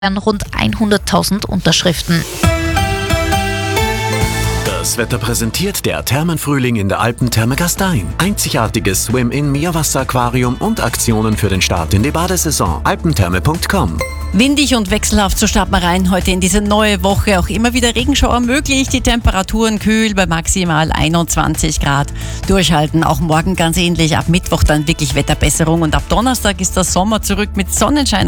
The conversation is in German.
rund 100.000 Unterschriften. Das Wetter präsentiert der Thermenfrühling in der Alpentherme Gastein. Einzigartiges Swim-In-Meerwasseraquarium und Aktionen für den Start in die Badesaison. alpentherme.com. Windig und wechselhaft, so starten wir rein heute in diese neue Woche. Auch immer wieder Regenschauer möglich, die Temperaturen kühl bei maximal 21 Grad. Durchhalten, auch morgen ganz ähnlich. Ab Mittwoch dann wirklich Wetterbesserung und ab Donnerstag ist der Sommer zurück mit Sonnenschein.